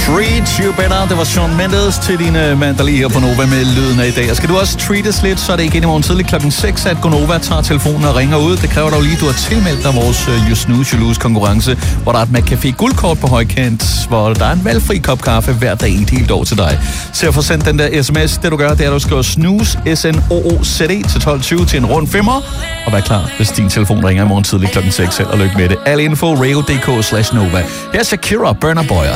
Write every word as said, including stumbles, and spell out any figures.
Treat You Better. Det var Shawn Mendes til din uh, mand, der lige her på Nova med lyden af i dag. Og skal du også treates lidt, så er det igen i morgen tidlig klokken seks, at Gonova tager telefonen og ringer ud. Det kræver dog lige, at du har tilmeldt dig vores uh, You Snooze, You Lose konkurrence, hvor der er et McCafé guldkort på højkant, hvor der er en valgfri kop kaffe hver dag et helt år til dig. Så få sendt den der sms. Det du gør, det er, at du skriver snooze, S N O O Z E til tolv tyve til en rund femmer. Og vær klar, hvis din telefon ringer i morgen tidlig klokken seks. Og lykke med det. Al info, radio punktum d k slash Nova. Her er Shakira, Burna Boy.